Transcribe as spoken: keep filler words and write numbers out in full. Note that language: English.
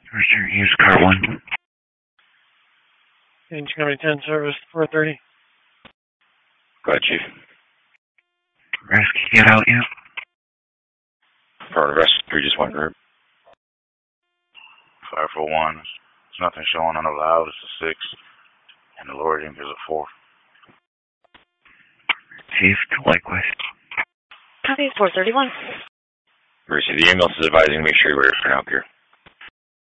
Richard, use car one. Orange County ten service four thirty. Got you. Rescue, get out yet? Part of rescue three just went route. five four one. There's nothing showing on the loud. It's a six. And the lower ink is a four. Chief, likewise. Copy four thirty-one. Receive the email is advising make sure you're ready for now here.